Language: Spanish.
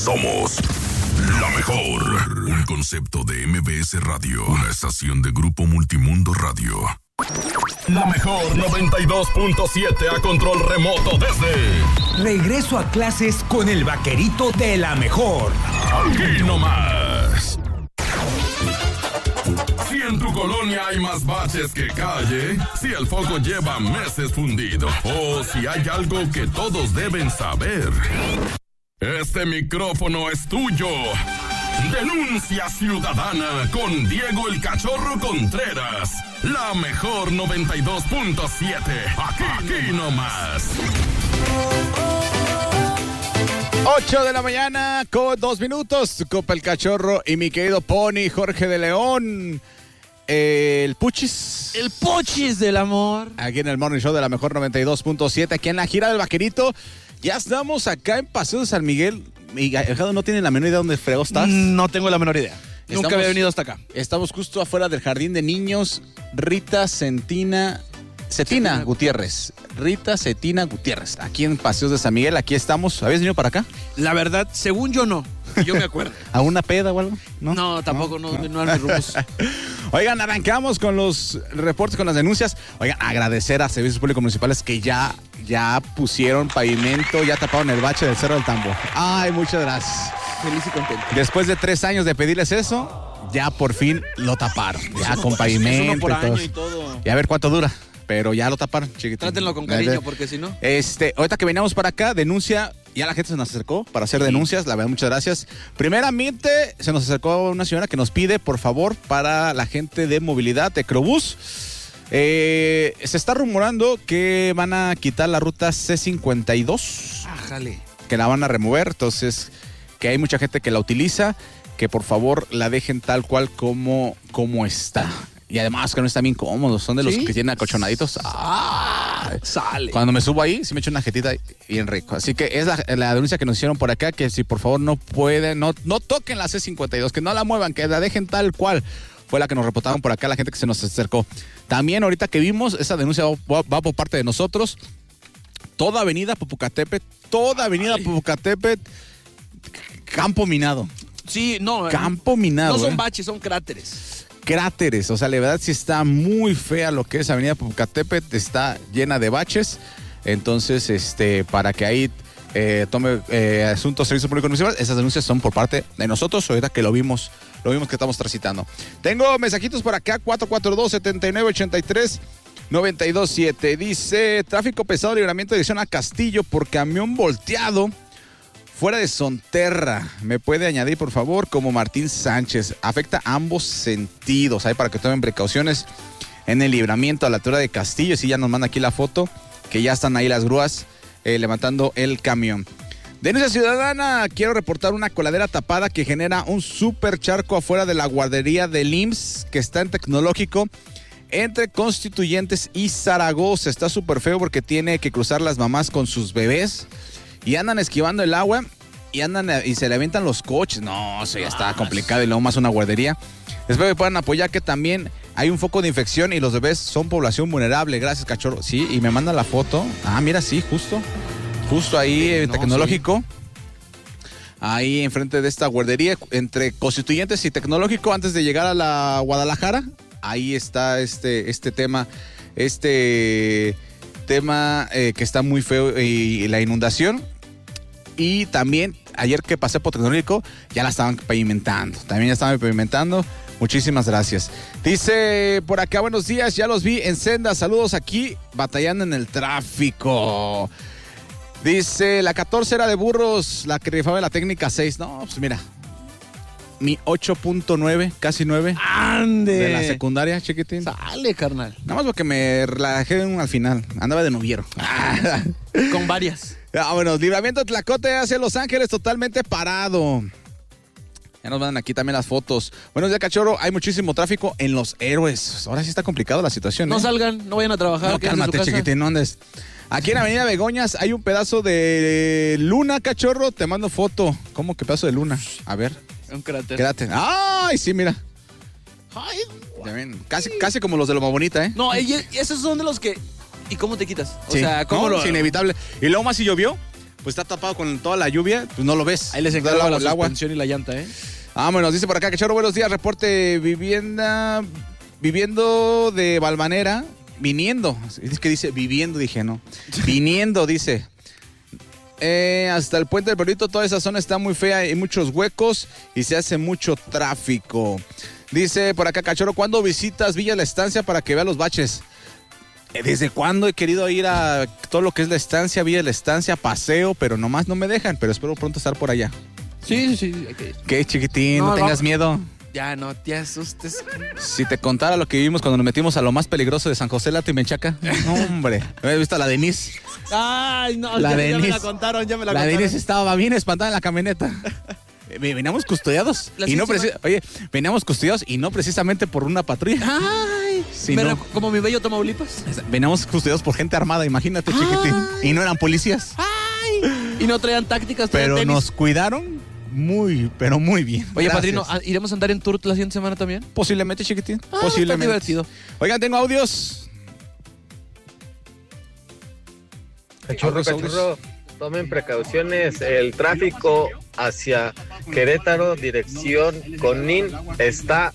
Somos la mejor. Un concepto de MBS Radio. Una estación de Grupo Multimundo Radio. La mejor 92.7 a control remoto desde... Regreso a clases con el vaquerito de la mejor. Aquí nomás. Si en tu colonia hay más baches que calle, si el foco lleva meses fundido, o si hay algo que todos deben saber, este micrófono es tuyo. Denuncia ciudadana con Diego el Cachorro Contreras. La mejor 92.7. Aquí nomás. 8 de la mañana con 2 minutos. Copa el Cachorro y mi querido Pony Jorge de León. El Puchis. El Puchis del amor. Aquí en el Morning Show de la mejor 92.7. Aquí en la gira del vaquerito. Ya estamos acá en Paseo de San Miguel. Mi ahijado no tiene la menor idea de dónde fregó estás. No tengo la menor idea. Nunca había venido hasta acá. Estamos justo afuera del jardín de niños. Rita Cetina Gutiérrez. Rita Cetina Gutiérrez. Aquí en Paseos de San Miguel. Aquí estamos. ¿Habías venido para acá? La verdad, según yo no. Yo me acuerdo. ¿A una peda o algo? No, tampoco, no eran mis rumos. Oigan, arrancamos con los reportes, con las denuncias. Oigan, agradecer a Servicios Públicos Municipales que ya pusieron pavimento, ya taparon el bache del Cerro del Tambo. Ay, muchas gracias. Feliz y contento. Después de 3 años de pedirles eso, ya por fin lo taparon. Ya con pavimento. Es uno por y año y todo. Y a ver cuánto dura. Pero ya lo taparon, chiquitín. Trátenlo con cariño, porque si no... Ahorita que veníamos para acá, denuncia, ya la gente se nos acercó para hacer denuncias, la verdad, muchas gracias. Primeramente, se nos acercó una señora que nos pide, por favor, para la gente de movilidad, Ecrobús. Se está rumorando que van a quitar la ruta C52. Ájale. Que la van a remover, entonces, que hay mucha gente que la utiliza, que por favor la dejen tal cual como está. Y además que no están bien cómodos, son de los que tienen acolchonaditos. ¡Ah! Sale. Cuando me subo ahí, sí me echo una jetita bien rico. Así que es la denuncia que nos hicieron por acá, que si por favor no pueden, no toquen la C52, que no la muevan, que la dejen tal cual. Fue la que nos reportaron por acá la gente que se nos acercó. También ahorita que vimos, esa denuncia va por parte de nosotros. Toda avenida Popocatépetl, campo minado. Sí, no. Campo minado. No son baches, son cráteres. O sea, la verdad sí está muy fea lo que es Avenida Popocatépetl, está llena de baches, entonces para que ahí tome asuntos Servicios Públicos Municipales, esas denuncias son por parte de nosotros, ahorita que lo vimos que estamos transitando. Tengo mensajitos por acá, 442-7983-927, dice, tráfico pesado, libramiento de dirección a Castillo por camión volteado. Fuera de Sonterra, me puede añadir por favor como Martín Sánchez, afecta ambos sentidos, ahí para que tomen precauciones en el libramiento a la altura de Castillo, sí ya nos manda aquí la foto, que ya están ahí las grúas levantando el camión. Denuncia ciudadana, quiero reportar una coladera tapada que genera un super charco afuera de la guardería del IMSS que está en Tecnológico entre Constituyentes y Zaragoza, está súper feo porque tiene que cruzar las mamás con sus bebés. Y andan esquivando el agua y se le avientan los coches. No, eso ya está complicado y luego más una guardería. Espero que puedan apoyar que también hay un foco de infección y los bebés son población vulnerable. Gracias, Cachorro. Sí, y me manda la foto. Ah, mira, sí, justo ahí en Tecnológico. Sí. Ahí enfrente de esta guardería, entre Constituyentes y Tecnológico, antes de llegar a la Guadalajara. Ahí está este tema que está muy feo y la inundación. Y también ayer que pasé por Tecnológico ya la estaban pavimentando. Muchísimas gracias. Dice por acá, buenos días, ya los vi en senda. Saludos aquí, batallando en el tráfico. Dice, la 14 era de burros, la que rifaba la técnica 6. No, pues mira, mi 8.9, casi 9. ¡Ande! De la secundaria, chiquitín. Sale, carnal. Nada más porque me relajé al final. Andaba de noviero. Con varias. Bueno, libramiento Tlacote hacia Los Ángeles totalmente parado. Ya nos mandan aquí también las fotos. Buenos días, Cachorro. Hay muchísimo tráfico en Los Héroes. Ahora sí está complicado la situación. No salgan, no vayan a trabajar. No, cálmate, chiquitín, no andes. Aquí en Avenida Begoñas hay un pedazo de luna, Cachorro. Te mando foto. ¿Cómo que pedazo de luna? A ver. Un cráter. ¡Ay, sí, mira! Ay, ya ven, casi como los de Loma Bonita, ¿eh? No, esos son de los que... ¿Y cómo te quitas? O sí. sea, ¿cómo no, es inevitable. Y luego más si llovió, pues está tapado con toda la lluvia, pues no lo ves. Ahí les Da encargo la el agua. suspensión y la llanta, ¿eh? Vámonos, dice por acá, Cachorro, buenos días, reporte viviendo de Valvanera, viniendo, es que dice viviendo, dije, no, viniendo, dice. Hasta el puente del Perrito, toda esa zona está muy fea, hay muchos huecos y se hace mucho tráfico. Dice por acá, Cachorro, ¿cuándo visitas Villa La Estancia para que vea los baches? ¿Desde cuándo he querido ir a todo lo que es La Estancia, Villa La Estancia, paseo, pero nomás no me dejan, pero espero pronto estar por allá? Sí. ¿Qué, chiquitín? No tengas miedo. Ya, no te asustes. Si te contara lo que vivimos cuando nos metimos a lo más peligroso de San José Lato y Menchaca. No, hombre. ¿Habías visto a la Denise? Ay, no, La ya me Denise. la contaron, ya me la La contaron. Denise estaba bien espantada en la camioneta. Veníamos custodiados. La Y no última- Oye, veníamos custodiados y no precisamente por una patrulla. Ay, sino- como mi bello Tamaulipas. Veníamos custodiados por gente armada, imagínate, chiquitín. Y no eran policías. Y no traían tácticas, traían Pero tenis. nos cuidaron pero muy bien. Oye, Gracias. padrino, ¿iremos a andar en tour la siguiente semana también? Posiblemente, chiquitín. Está Posiblemente. divertido. Oigan, tengo audios. Cachorro, tomen precauciones. El tráfico hacia Querétaro, dirección Conin, está